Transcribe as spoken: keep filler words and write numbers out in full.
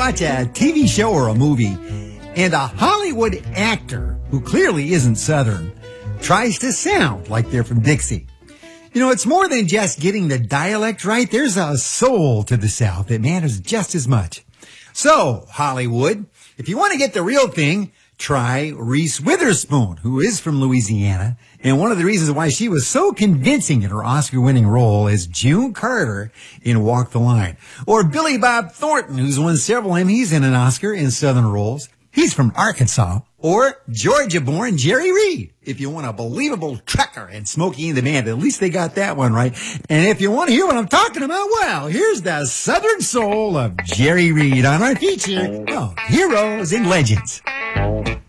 watch a T V show or a movie, and a Hollywood actor who clearly isn't Southern tries to sound like they're from Dixie. You know, it's more than just getting the dialect right. There's a soul to the South that matters just as much. So, Hollywood, if you want to get the real thing, try Reese Witherspoon, who is from Louisiana. And one of the reasons why she was so convincing in her Oscar-winning role as June Carter in Walk the Line. Or Billy Bob Thornton, who's won several Emmys and an Oscar in Southern roles. He's from Arkansas. Or Georgia-born Jerry Reed. If you want a believable trucker and Smokey and the Band, at least they got that one right. And if you want to hear what I'm talking about, well, here's the Southern soul of Jerry Reed on our feature of Heroes and Legends.